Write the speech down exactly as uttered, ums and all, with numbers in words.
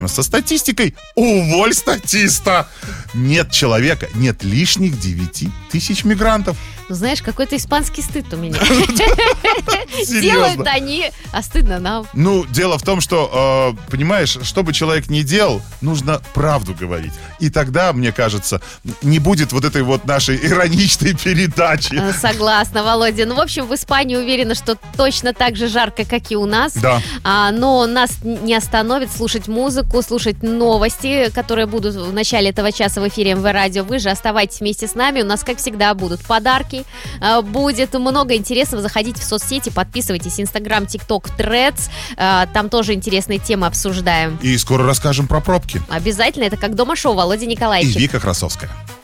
Со статистикой уволь статиста. Нет человека, нет лишних девяти тысяч мигрантов. Ну, знаешь, какой-то испанский стыд у меня. Делают они, а стыдно нам. Ну, дело в том, что, э, понимаешь, что бы человек ни делал, нужно правду говорить. И тогда, мне кажется, не будет вот этой вот нашей ироничной передачи. Согласна, Володя. Ну, в общем, в Испании уверена, что точно так же жарко, как и у нас. Да. А, но нас не остановит слушать музыку, слушать новости, которые будут в начале этого часа в эфире эм вэ Радио. Вы же оставайтесь вместе с нами. У нас, как всегда, будут подарки. Будет много интересного. Заходите в соцсети, подписывайтесь. Инстаграм, ТикТок, Threads. Там тоже интересные темы обсуждаем. И скоро расскажем про пробки. Обязательно. Это как дома-шоу Володя Николаевич. И Вика Красовская.